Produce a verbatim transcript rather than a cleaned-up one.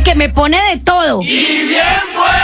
que me pone de todo. Y bien fuerte.